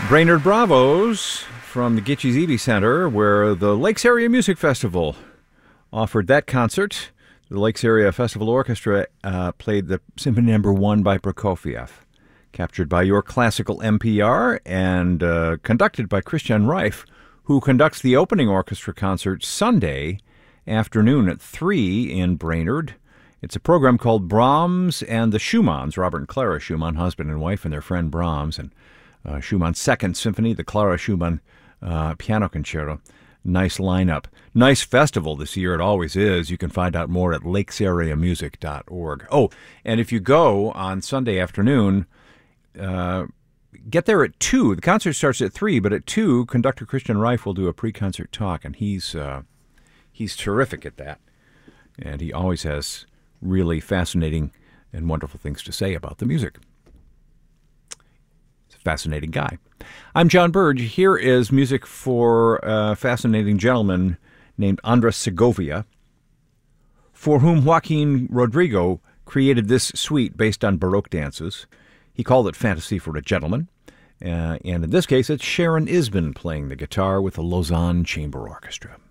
Brainerd Bravos from the Gitche Zebe Center, where the Lakes Area Music Festival offered that concert. The Lakes Area Festival Orchestra played the Symphony No. 1 by Prokofiev, captured by your classical NPR and conducted by Christian Reif, who conducts the opening orchestra concert Sunday afternoon at 3 in Brainerd. It's a program called Brahms and the Schumanns, Robert and Clara Schumann, husband and wife, and their friend Brahms, and Schumann's Second Symphony, the Clara Schumann Piano Concerto. Nice lineup. Nice festival this year. It always is. You can find out more at lakesareamusic.org. Oh, and if you go on Sunday afternoon, get there at 2. The concert starts at 3, but at 2, conductor Christian Reif will do a pre-concert talk, and he's terrific at that. And he always has really fascinating and wonderful things to say about the music. He's a fascinating guy. I'm John Burge. Here is music for a fascinating gentleman named Andres Segovia, for whom Joaquin Rodrigo created this suite based on Baroque dances. He called it Fantasy for a Gentleman. And in this case, it's Sharon Isbin playing the guitar with the Lausanne Chamber Orchestra.